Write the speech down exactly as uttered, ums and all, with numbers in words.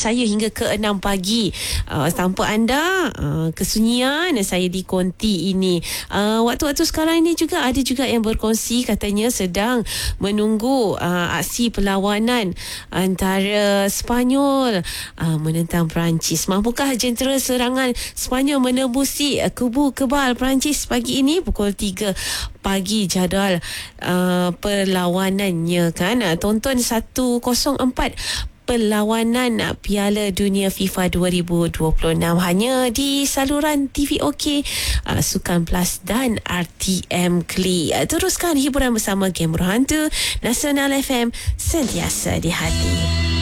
saya hingga ke enam pagi. Uh, tanpa anda, uh, kesunyian saya di konti ini. Uh, waktu-waktu sekarang ini juga ada juga yang berkongsi katanya sedang menunggu uh, aksi perlawanan antara Sepanyol uh, menentang Perancis. Mampukah jentera serangan Sepanyol menembusi uh, kubu kebal Perancis pagi ini pukul tiga pagi jadual uh, perlawanannya kan. Uh, tonton seratus empat perlawanan Piala Dunia FIFA dua ribu dua puluh enam hanya di saluran T V OK, uh, Sukan Plus dan R T M Kli. Uh, teruskan hiburan bersama Game Hantu Nasional F M, sentiasa di hati.